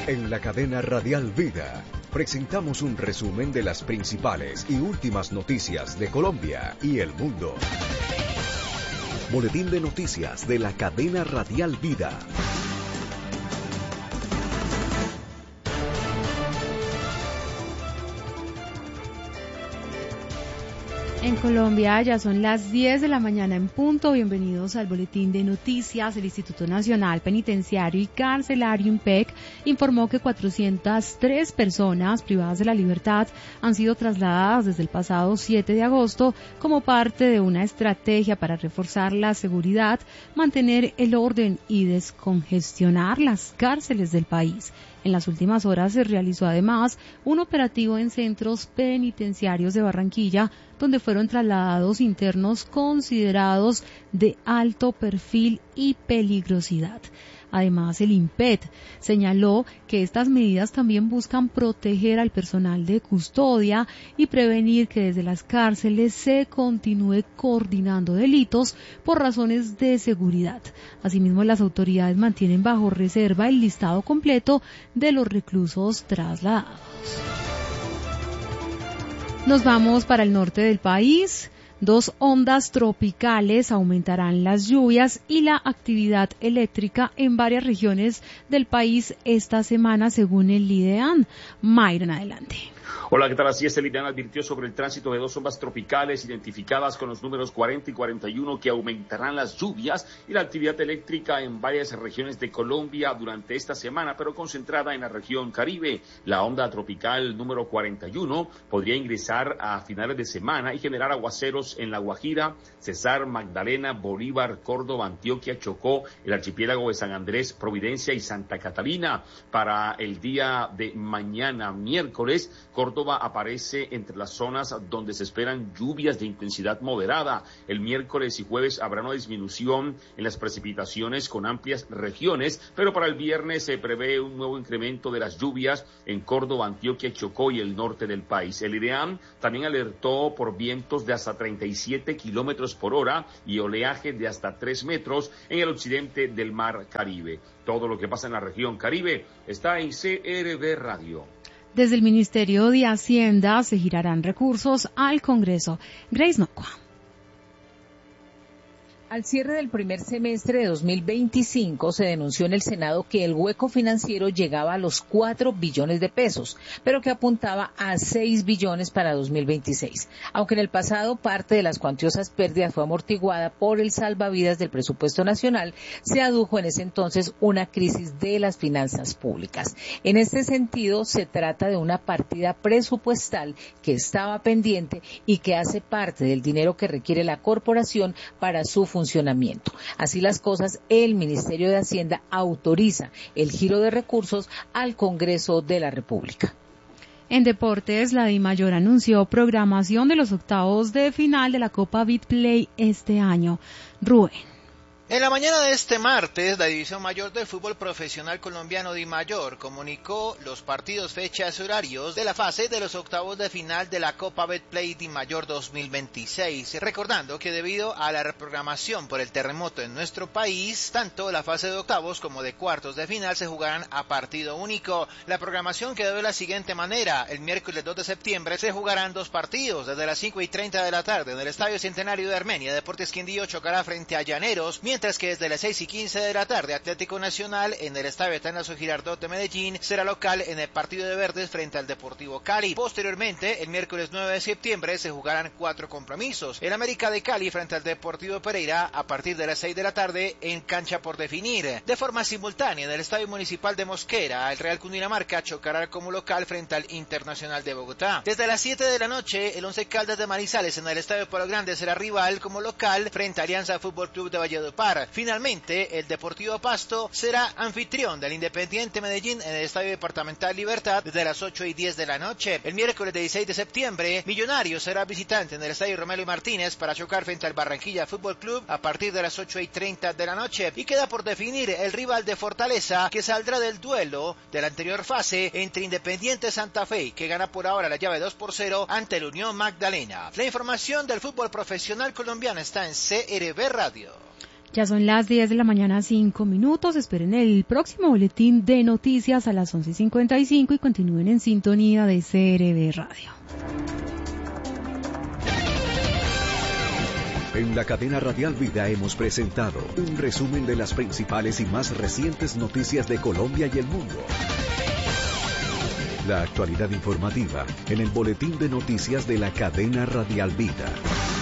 En la cadena Radial Vida presentamos un resumen de las principales y últimas noticias de Colombia y el mundo. Boletín de noticias de la cadena Radial Vida. En Colombia ya son las 10 de la mañana en punto. Bienvenidos al Boletín de Noticias. El Instituto Nacional Penitenciario y Carcelario INPEC informó que 403 personas privadas de la libertad han sido trasladadas desde el pasado 7 de agosto como parte de una estrategia para reforzar la seguridad, mantener el orden y descongestionar las cárceles del país. En las últimas horas se realizó además un operativo en centros penitenciarios de Barranquilla, donde fueron trasladados internos considerados de alto perfil y peligrosidad. Además, el INPET señaló que estas medidas también buscan proteger al personal de custodia y prevenir que desde las cárceles se continúe coordinando delitos por razones de seguridad. Asimismo, las autoridades mantienen bajo reserva el listado completo de los reclusos trasladados. Nos vamos para el norte del país. 2 ondas tropicales aumentarán las lluvias y la actividad eléctrica en varias regiones del país esta semana, según el IDEAM. Mayron, adelante. Hola, ¿qué tal? Así es, el IDEAM advirtió sobre el tránsito de 2 ondas tropicales identificadas con los números 40 y 41 que aumentarán las lluvias y la actividad eléctrica en varias regiones de Colombia durante esta semana, pero concentrada en la región Caribe. La onda tropical número 41 podría ingresar a finales de semana y generar aguaceros en La Guajira, Cesar, Magdalena, Bolívar, Córdoba, Antioquia, Chocó, el archipiélago de San Andrés, Providencia y Santa Catalina. Para el día de mañana, miércoles, Córdoba aparece entre las zonas donde se esperan lluvias de intensidad moderada. El miércoles y jueves habrá una disminución en las precipitaciones con amplias regiones, pero para el viernes se prevé un nuevo incremento de las lluvias en Córdoba, Antioquia, Chocó y el norte del país. El IDEAM también alertó por vientos de hasta 37 kilómetros por hora y oleaje de hasta 3 metros en el occidente del mar Caribe. Todo lo que pasa en la región Caribe está en CRB Radio. Desde el Ministerio de Hacienda se girarán recursos al Congreso. Grace Nocua. Al cierre del primer semestre de 2025 se denunció en el Senado que el hueco financiero llegaba a los 4 billones de pesos, pero que apuntaba a 6 billones para 2026. Aunque en el pasado parte de las cuantiosas pérdidas fue amortiguada por el salvavidas del presupuesto nacional, se adujo en ese entonces una crisis de las finanzas públicas. En este sentido, se trata de una partida presupuestal que estaba pendiente y que hace parte del dinero que requiere la corporación para su funcionamiento. Así las cosas, el Ministerio de Hacienda autoriza el giro de recursos al Congreso de la República. En deportes, la DIMAYOR anunció programación de los octavos de final de la Copa Bitplay este año. Rubén. En la mañana de este martes, la División Mayor del Fútbol Profesional Colombiano DIMAYOR comunicó los partidos, fechas y horarios de la fase de los octavos de final de la Copa Betplay DIMAYOR 2026, recordando que debido a la reprogramación por el terremoto en nuestro país, tanto la fase de octavos como de cuartos de final se jugarán a partido único. La programación quedó de la siguiente manera: el miércoles 2 de septiembre se jugarán 2 partidos, desde las 5:30 de la tarde en el Estadio Centenario de Armenia. Deportes Quindío chocará frente a Llaneros, mientras que desde las 6:15 de la tarde Atlético Nacional en el Estadio Atanasio Girardot de Medellín será local en el partido de Verdes frente al Deportivo Cali. Posteriormente, el miércoles 9 de septiembre se jugarán 4 compromisos: el América de Cali frente al Deportivo Pereira a partir de las 6 de la tarde en cancha por definir. De forma simultánea, en el Estadio Municipal de Mosquera, el Real Cundinamarca chocará como local frente al Internacional de Bogotá. Desde las 7 de la noche, el Once Caldas de Manizales en el Estadio Palo Grande será rival como local frente a Alianza Fútbol Club de Valledupar. Finalmente, el Deportivo Pasto será anfitrión del Independiente Medellín en el Estadio Departamental Libertad desde las 8:10 de la noche. El miércoles 16 de septiembre, Millonarios será visitante en el Estadio Romelo y Martínez para chocar frente al Barranquilla Fútbol Club a partir de las 8:30 de la noche. Y queda por definir el rival de Fortaleza, que saldrá del duelo de la anterior fase entre Independiente Santa Fe, que gana por ahora la llave 2-0 ante el Unión Magdalena. La información del fútbol profesional colombiano está en CRB Radio. Ya son las 10 de la mañana, 5 minutos. Esperen el próximo boletín de noticias a las 11:55 y continúen en sintonía de CRB Radio. En la cadena Radial Vida hemos presentado un resumen de las principales y más recientes noticias de Colombia y el mundo. La actualidad informativa en el boletín de noticias de la cadena Radial Vida.